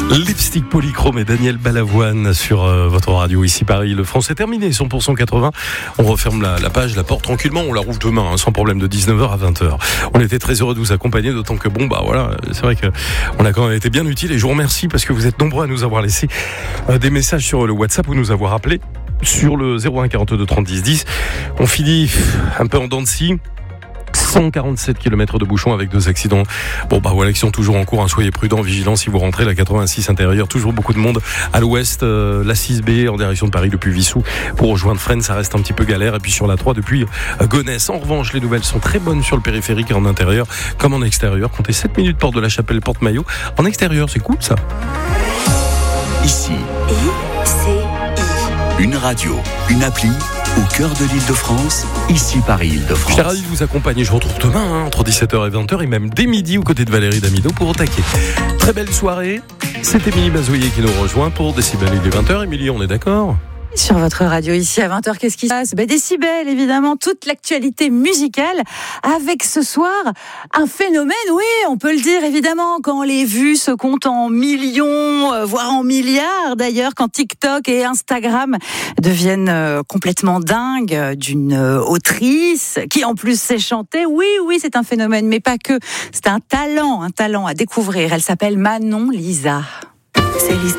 Lipstick Polychrome et Daniel Balavoine sur votre radio ici Paris. Le France est terminé, 100% 80. On referme la page, la porte tranquillement, on la rouvre demain, sans problème, de 19h à 20h. On était très heureux de vous accompagner, d'autant que c'est vrai que on a quand même été bien utile et je vous remercie parce que vous êtes nombreux à nous avoir laissé des messages sur le WhatsApp ou nous avoir appelés sur le 01 42 30 10 10. On finit un peu en dents de scie. 147 km de bouchons avec 2 accidents. Qui sont toujours en cours. Soyez prudents, vigilants si vous rentrez. La 86 intérieure, toujours beaucoup de monde. À l'ouest, la 6B en direction de Paris depuis Vissou. Pour rejoindre Fresnes, ça reste un petit peu galère. Et puis sur la 3 depuis Gonesse. En revanche, les nouvelles sont très bonnes sur le périphérique et en intérieur comme en extérieur. Comptez 7 minutes porte de la Chapelle, porte Maillot. En extérieur, c'est cool ça. Ici, une radio, une appli au cœur de l'Île-de-France, ici Paris-Île-de-France. J'étais ravi de vous accompagner. Je vous retrouve demain entre 17h et 20h et même dès midi aux côtés de Valérie Damido pour attaquer. Très belle soirée. C'est Émilie Bazoyer qui nous rejoint pour Décibel. Il est 20h. Émilie, on est d'accord ? Sur votre radio ici à 20h, qu'est-ce qui se passe ? Décibel, évidemment, toute l'actualité musicale avec ce soir un phénomène, oui, on peut le dire évidemment, quand les vues se comptent en millions, voire en milliards d'ailleurs, quand TikTok et Instagram deviennent complètement dingues d'une autrice qui en plus sait chanter. Oui, c'est un phénomène, mais pas que. C'est un talent à découvrir. Elle s'appelle Manon Lisa. C'est l'histoire.